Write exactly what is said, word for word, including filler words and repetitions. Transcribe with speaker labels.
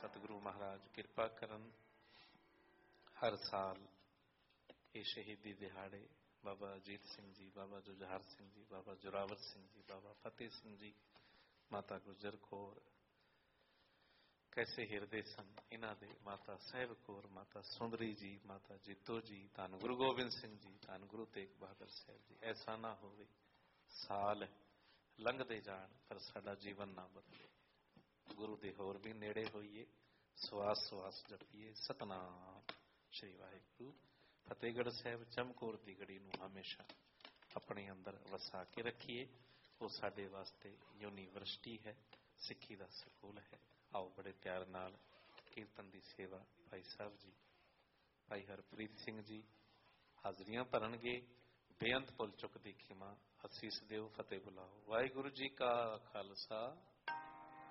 Speaker 1: सतगुरु महाराज किरपा करन। हर साल ये शहीदी दिहाड़े बाबा अजीत सिंह जी, बाबा जुझार सिंह जी, बाबा जोरावर सिंह जी, बाबा फतेह सिंह जी, माता गुजर कौर, कैसे हिरदे सन इन्हां दे, माता साहिब कौर, माता सुंदरी जी, माता जीतो जी, धन गुरु गोबिंद सिंह जी, धन गुरु तेग बहादुर साहब जी। ऐसा ना होवे साल लंघदे जाण पर साडा जीवन ना बदले। गुरु दे होर भी नेड़े होइए, सवास सवास जपीए। सतनाम श्री वाहिगुरू। फतेहगढ़ साहब चमकौर दी गढ़ी नूं हमेशा अपने अंदर वसा के रखिए। वो साडे वास्ते यूनीवर्सिटी है, सिक्खी दा स्कूल है। आओ बड़े प्यार नाल कीर्तन दी सेवा भाई साहब जी, भाई हरप्रीत सिंह जी हाजरियां भरनगे। बेअंत पुल चुक दी खिमा असीस देव फतेह बुलाओ। वाहिगुरू जी का खालसा